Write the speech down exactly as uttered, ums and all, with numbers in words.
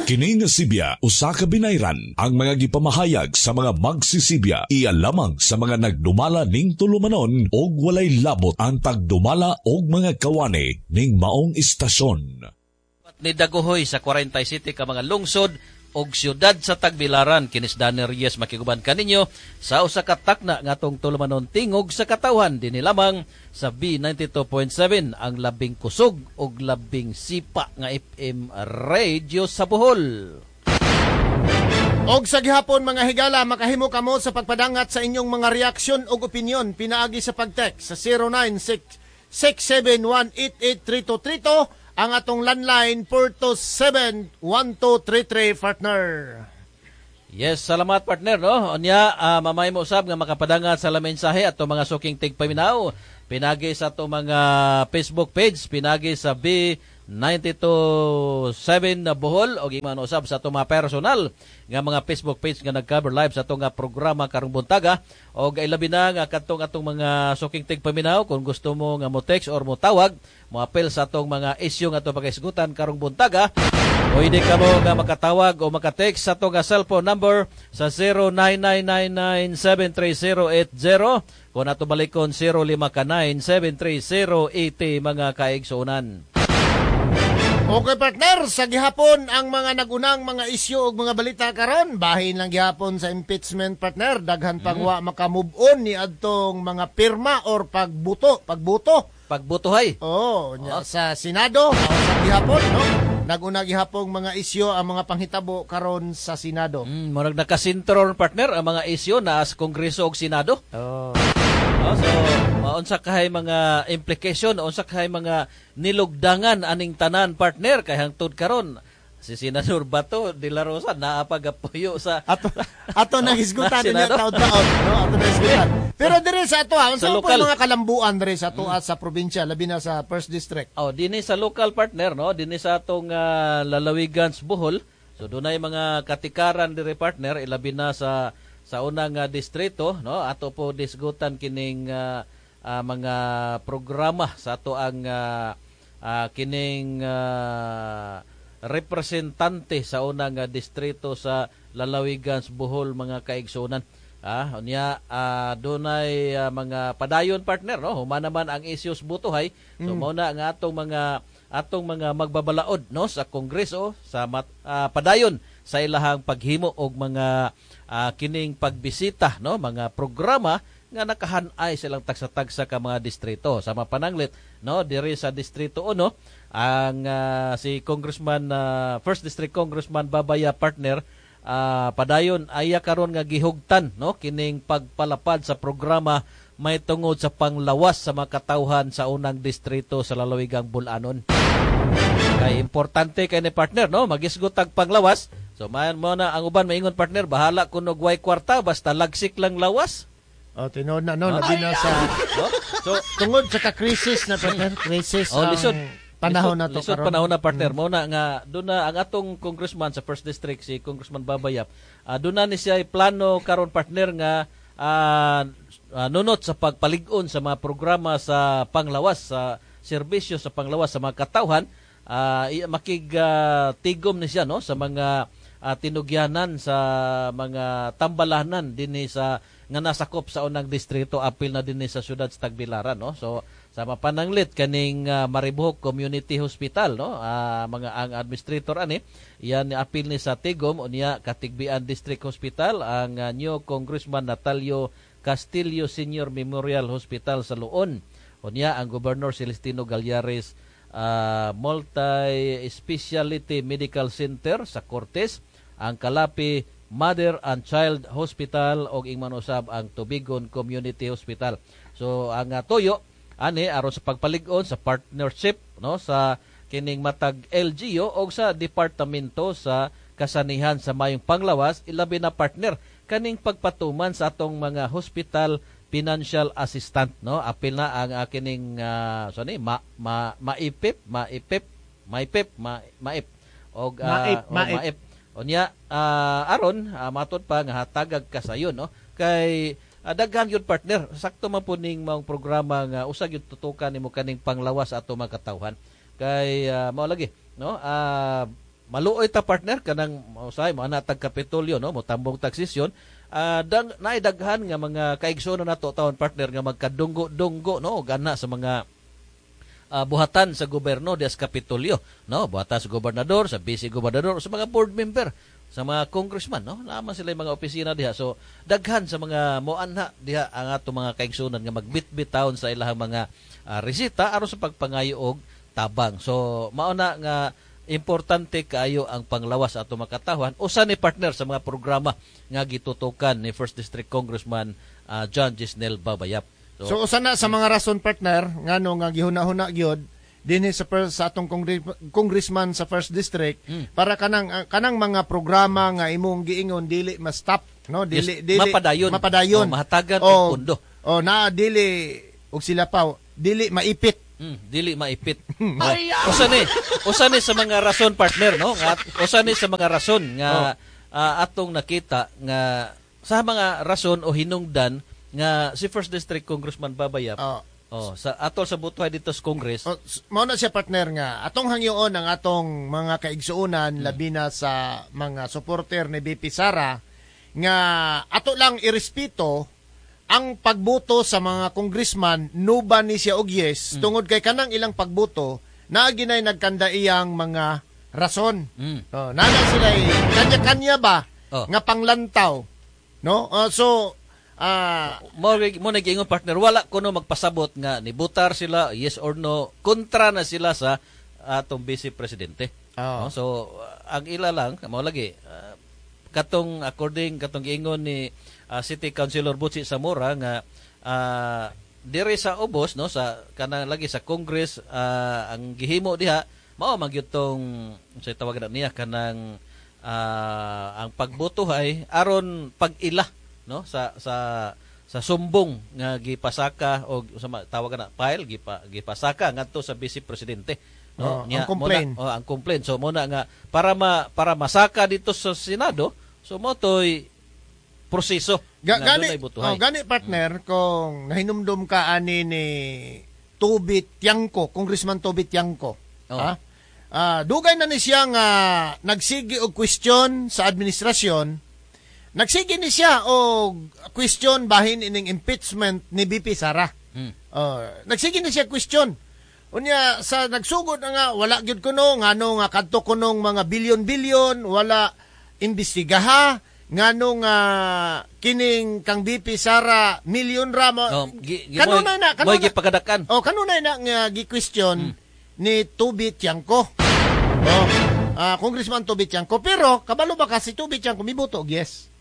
Kini nga Sibya usa ka binayran ang mga gipamahayag sa mga magsisibya iya lamang sa mga nagdumala ning tulumanon og walay labot ang pagdumala og mga kawani ning maong istasyon. Ni Daguhoy sa forty-seven ka mga lungsod og siyudad sa Tagbilaran, kinis Danny Reyes makiguban kaninyo sa usa ka takna nga atong tulumanon tingog sa katawhan dinhi lamang sa B ninety-two point seven ang labing kusog og labing sipa nga F M radio sa Bohol. Og sa gihapon mga higala, makahimo kamo sa pagpadangat sa inyong mga reaksyon og opinyon pinaagi sa pag-text sa zero nine six six seven one eight eight three two three two. Ang atong landline four two seven one two three three, partner. Yes, salamat partner, no? Onya, uh, mamay mo usab nga makapadangat sa la mensahe ato mga suking tigpaminaw. Pinagi sa ato mga Facebook page, pinagi sa B ninety-two point seven na Bohol o giman usab sa ato mga personal nga mga Facebook page nga nag-cover live sa ato nga programa karong buntaga o ilabi na nga kadtong atong mga suking tigpaminaw kung gusto mo nga mo text or mo tawag, mo apel sa atong mga isyu nga ato pagaisgutan karong buntaga. Pwede ka mo nga makatawag o makatext sa ato nga cellphone number sa zero nine nine nine nine seven three zero eight zero kung ato balikon zero five nine seven three zero eight zero mga kaigsuonan. Okay partner, sa gihapon ang mga nagunang mga isyu o mga balita karon, bahin lang gihapon sa impeachment partner, daghan pang wa makamove on ni adtong mga pirma or pagbuto, pagbuto. Pagbutohay. Oo, oh, sa Senado, sa gihapon, no? Naguna gihapong mga isyu ang mga panghitabo karon sa Senado. Mm, murag nakasintro partner ang mga isyu na sa Kongreso ug Senado. Oh. Oh, so, maunsa kahay mga implication, unsa kahay mga nilugdangan aning tanan partner kay hangtod karon si Senador Bato de la Rosa naapagapuyo sa ato ato nang hisgutan niya taud-taud, no? Ato nang hisgutan. Pero dire sa ato, unsa po mga kalambuan dire sa ato at sa probinsya, labi na sa first District? Oh, dinhi sa local partner, no? Dinhi sa atong uh, lalawigan sa Bohol. So dunay mga katikaran dire partner, ilabi na sa sa unang uh, distrito, no? Ato po disgutan kining uh, uh, mga programa sa ato ang uh, uh, kining uh, representante sa unang uh, distrito sa lalawigan sa Bohol mga kaigsunan. Ah, unya uh, dunay uh, mga padayon partner, no? Humana man ang issues butuhay. So mm. mao na nga atong mga atong mga magbabalaod, no, sa Kongreso sa mat, uh, padayon sa ilahang paghimo og mga uh, kining pagbisita, no, mga programa nga nakahanay silang tagsa-tagsa ka mga distrito. Sa mapananglit, no, diri sa distrito uno ang uh, si Congressman uh, First District Congressman Babaya partner uh, padayon aya karon nga gihugtan, no, kining pagpalapad sa programa may tungod sa panglawas sa mga katawhan sa unang distrito sa lalawigang Bulanon. Kay importante kay ni partner, no, magisgot tag panglawas. So man mo na ang uban maingon partner, bahala kun og way kwarta basta lagsik lang lawas. Oh, tinod na no, labi na sa no? So tungod sa ka-crisis na partner, crisis oh, lisod, panahon lisod, na to lisod karon. panahon na partner, mo na nga doon na ang atong congressman sa first district si Congressman Babayap. Uh, doon na ni siya plano karon partner nga uh, uh, nunot sa pagpalig-on sa mga programa sa panglawas sa serbisyo sa panglawas sa mga katawhan. Uh, makig-tigom uh, ni siya, no, sa mga uh, tinugyanan sa mga tambalanan dinhi sa nga nasakop sa unang distrito, apil na dinhi sa syudad sa Tagbilaran, no. So sa mapananglit kaning uh, Maribohok Community Hospital, no, uh, mga ang administrator ani iyan ni apil ni sa tigom unya Katigbian District Hospital ang uh, new Congressman Natalio Castillo Senior Memorial Hospital sa Luon. Unya ang Governor Celestino Gallares Uh, Multi-Speciality Medical Center sa Cortes, ang Kalapi Mother and Child Hospital o ingman usab ang Tubigon Community Hospital. So ang uh, tuyo ani aron sa pagpalig-on sa partnership, no, sa kining matag L G U o sa departamento sa kasanihan sa mayong panglawas, ilabi na partner kaning pagpatuman sa atong mga hospital financial assistant, no, apil na ang kining uh, so ni ma, ma maipip maipip maipip ma, maip og uh, maip, og maip. maip unya uh, aron uh, matud pa nga hatagag kasayon, no, kay uh, daghan gyud partner sakto man po ning maong programa nga usag gyud tutukan nimo kaning panglawas ato mga katawhan kay uh, mao lagi, no, uh, maluoy ta partner kanang usay mo ana tag Kapitolyo no mo tambong tagsisyon. Uh, dang naidaghan nga mga kaigsoon nato taon partner nga magkadunggo-dunggo no gana sa mga uh, buhatan sa gobyerno des Kapitolyo no buhatan sa gobernador, sa vice gobernador, sa mga board member, sa mga congressman no naman sila yung mga opisina diha. So daghan sa mga moanha diha ang ato mga kaigsunan nga magbitbit taon sa ilahang mga uh, resita aron sa pagpangayo og tabang. So mao na nga importante kaayo ang panglawas ato makatawhan usa ni partner sa mga programa nga gitutukan ni First District Congressman uh, John Gisnel Babayap. So, so usa na sa mga rason partner ngano nga gihuna-huna gyud dinhi sa first, sa atong kongre, congressman sa First District hmm. para kanang uh, kanang mga programa nga imong giingon dili ma-stop no dili yes, dili mapadayon, mapadayon. Oh, mahatagan og og pundo. Oh na dili og sila pa dili maipit. Hmm, dili maipit. Oh, usa ni usa ni sa mga rason partner no nga usa ni sa mga rason nga oh. uh, atong nakita nga sa mga rason o hinungdan nga si First District Congressman Babayap oh. oh sa atol sa butuhay dito sa Congress. Oh, mao na siya partner nga atong hangyoon ang atong mga kaigsuonan hmm. labi na sa mga supporter ni B P Sara nga ato lang irespeto ang pagboto sa mga congressman nuban ni siya og yes mm. tungod kay kanang ilang pagboto na ginay nagkanda iyang mga rason. Mm. Oh, nana sila kanya-kanya ba oh. nga panglantaw no? Uh, so ah uh, mo mo nag-ingon partner wala kuno magpasabot nga nibutar sila yes or no kontra na sila sa atong vice presidente. Oh. No? So uh, ang ila lang mao lagi uh, katong according katong giingon ni Uh, City Councilor Butsi Zamora nga uh, dire sa ubos no sa kanang lagi sa Congress uh, ang gihimo diha mao man gyud tong unsay tawagan niya kanang uh, ang pagbotohay aron pag-ila no sa sa sa sumbong nga gipasaka o sa tawagan na file gipa, gipasaka ngadto sa vice presidente no oh, niya, ang complaint muna, oh, ang complaint so muna nga para ma, para masaka dito sa Senado so mo toy proseso Ga, gani, oh, gani partner hmm. kung nahinumdum ka ani ni Toby Tiangco, Congressman Toby Tiangco. Oh. Ha? Uh, dugay na ni siya nga nagsigi og question sa administrasyon. Nagsigi ni siya og question bahin ining impeachment ni B P Sara. Hmm. Uh, nagsigi ni siya question. Unya sa nagsugod na nga wala gyud kuno ngano nga kadto kunong mga bilyon-bilyon wala imbestigaha ngano nga kining kang B P Sara milyon ra mo oh, gi, gi, kanunay na kanunay gipagadakan oh kanunay na nga gi-question hmm. ni Toby Tiangco oh uh, Congressman Toby Tiangco pero kabalo ba kasi Toby Tiangco miboto yes